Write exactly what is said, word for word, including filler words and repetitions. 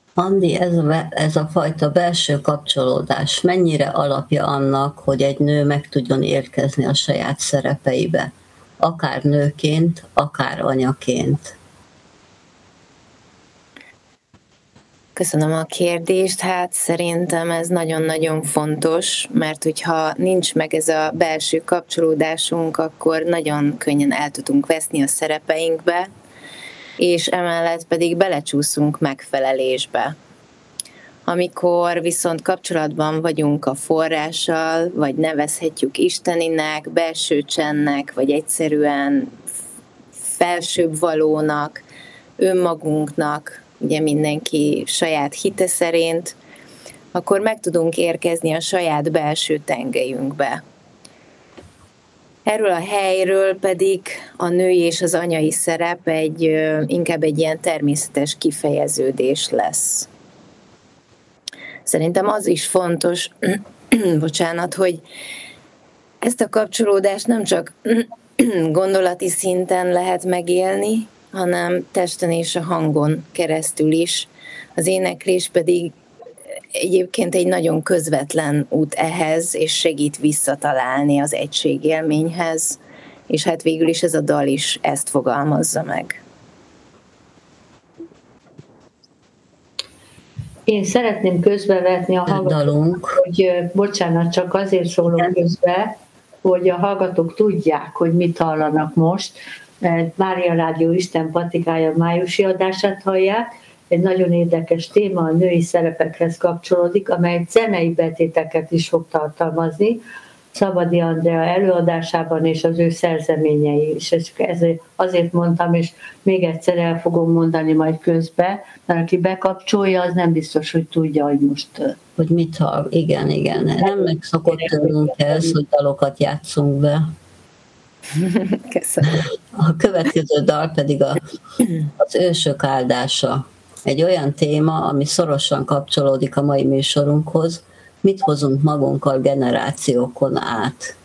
Andi, ez a, ez a fajta belső kapcsolódás mennyire alapja annak, hogy egy nő meg tudjon érkezni a saját szerepeibe, akár nőként, akár anyaként? Köszönöm a kérdést. Hát szerintem ez nagyon-nagyon fontos, mert hogyha nincs meg ez a belső kapcsolódásunk, akkor nagyon könnyen el tudunk veszni a szerepeinkbe, és emellett pedig belecsúszunk megfelelésbe. Amikor viszont kapcsolatban vagyunk a forrással, vagy nevezhetjük isteninek, belső csendnek, vagy egyszerűen felsőbb valónak, önmagunknak, ugye mindenki saját hite szerint, akkor meg tudunk érkezni a saját belső tengelyünkbe. Erről a helyről pedig a női és az anyai szerep egy, inkább egy ilyen természetes kifejeződés lesz. Szerintem az is fontos, bocsánat, hogy ezt a kapcsolódást nem csak gondolati szinten lehet megélni, hanem testen és a hangon keresztül is. Az éneklés pedig egyébként egy nagyon közvetlen út ehhez, és segít visszatalálni az egységélményhez, és hát végül is ez a dal is ezt fogalmazza meg. Én szeretném közbevetni a hallgatók, hogy bocsánat, csak azért szólok közbe, hogy a hallgatók tudják, hogy mit hallanak most, mert Mária Rádió Isten Patikája májusi adását hallják, egy nagyon érdekes téma a női szerepekhez kapcsolódik, amely zenei betéteket is fog tartalmazni, Szabadi Andrea előadásában és az ő szerzeményei is. És ezért, azért mondtam, és még egyszer el fogom mondani majd közbe, mert aki bekapcsolja, az nem biztos, hogy tudja, hogy most... Hogy mit hall, igen, igen. Nem megszokott tőlünk ez, hogy dalokat játszunk be. Köszönöm. A következő dal pedig a, az ősök áldása. Egy olyan téma, ami szorosan kapcsolódik a mai műsorunkhoz. Mit hozunk magunkkal generációkon át?